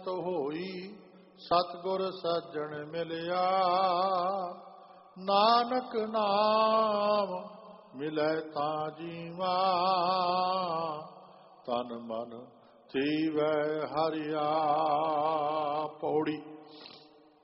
ਅੰਤ ਹੋਈ, ਸਤਿਗੁਰ ਸੱਜਣ ਮਿਲਿਆ। ਨਾਨਕ ਨਾਮ ਮਿਲੈ ਤਾਂ ਜੀਵਾ, ਤਨ ਮਨ ਥੀਵੈ ਹਰਿਆ। ਪੌੜੀ।